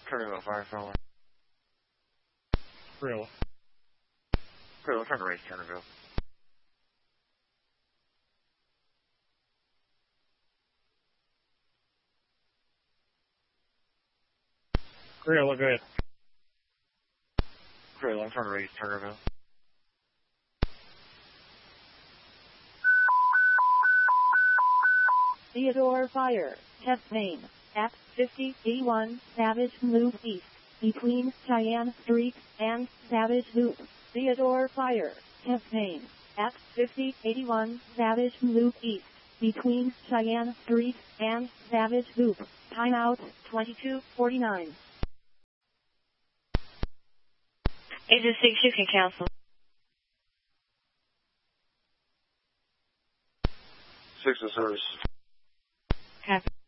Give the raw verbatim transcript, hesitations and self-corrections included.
Turn to Firefly. Real. Real, turn to race, Turnerville. Real, go ahead. Real, I'm trying to race, Turnerville. Theodore Fire, test name, X fifty eighty-one, Savage Loop East, between Cheyenne Street and Savage Loop. Theodore Fire, test name, X fifty eighty-one, Savage Loop East, between Cheyenne Street and Savage Loop. Timeout, twenty-two forty-nine. Agent six, you can cancel. Six in service. Copy.